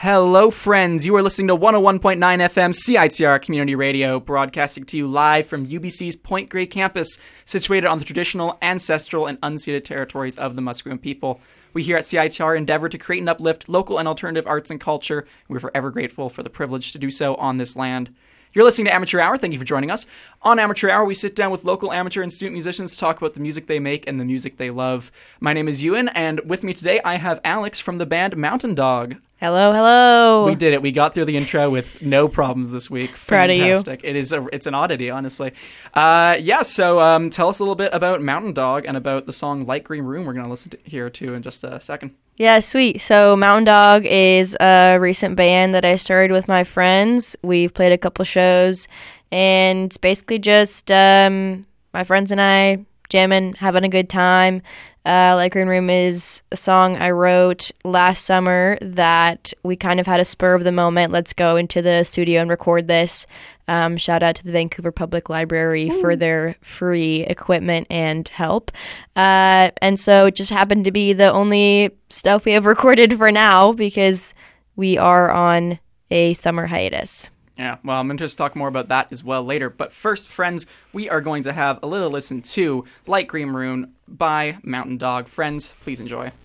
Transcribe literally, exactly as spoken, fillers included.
Hello, friends. You are listening to one oh one point nine F M C I T R Community Radio, broadcasting to you live from U B C's Point Grey campus, situated on the traditional, ancestral, and unceded territories of the Musqueam people. We here at C I T R endeavor to create and uplift local and alternative arts and culture. We're forever grateful for the privilege to do so on this land. You're listening to Amateur Hour. Thank you for joining us. On Amateur Hour, we sit down with local amateur and student musicians to talk about the music they make and the music they love. My name is Ewan, and with me today I have Alex from the band Mountain Dog. Hello, hello. We did it. We got through the intro with no problems this week. Proud Fantastic. of you. It is a, it's an oddity, honestly. Uh, yeah, so um, tell us a little bit about Mountain Dog and about the song Light Green Room we're going to listen to here, too, in just a second. Yeah, sweet. So Mountain Dog is a recent band that I started with my friends. We've played a couple shows, and it's basically just um, my friends and I jamming, having a good time. Uh, Light Green Room is a song I wrote last summer that we kind of had a spur of the moment. Let's go into the studio and record this. Um, shout out to the Vancouver Public Library Ooh. for their free equipment and help. Uh, and so it just happened to be the only stuff we have recorded for now because we are on a summer hiatus. Yeah, well, I'm going to just talk more about that as well later. But first, friends, we are going to have a little listen to Light Green Room by Mountain Dog. Friends, please enjoy.